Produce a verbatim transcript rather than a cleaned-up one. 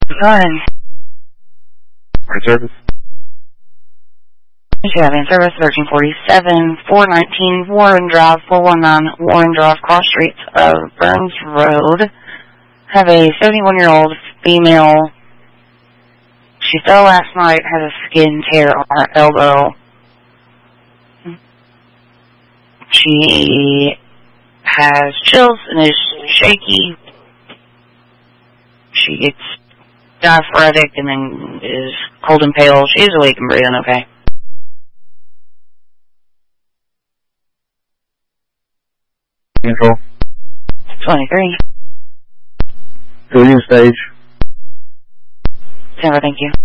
Fine. Service. You have in service thirteen forty-seven, four nineteen Warren Drive, four one nine Warren Drive, cross streets of Burns Road. Have a seventy-one-year-old female. She fell last night, has a skin tear on her elbow. She has chills and is shaky. She gets diaphoretic and then is cold and pale. She is awake and breathing okay. Control. twenty-three. Clearing stage. Sarah, thank you.